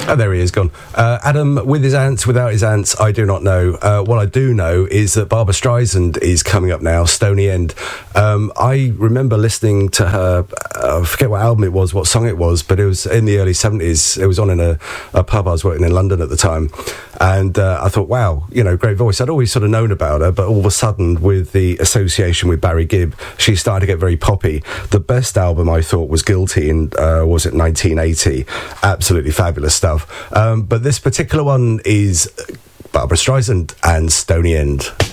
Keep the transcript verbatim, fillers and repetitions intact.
Oh, there he is, gone. Uh, Adam, with his ants, without his ants, I do not know. Uh, what I do know is that Barbra Streisand is coming up now, Stony End. Um, I remember listening to her, uh, I forget what album it was, what song it was, but it was in the early seventies. It was on in a, a pub. I was working in London at the time. And uh, I thought, wow, you know, great voice. I'd always sort of known about her, but all of a sudden, with the association with Barry Gibb, she started to get very poppy. The best album, I thought, was Guilty, in, uh, was it nineteen eighty? Absolutely fabulous stuff. Um, but this particular one is Barbra Streisand and Stony End.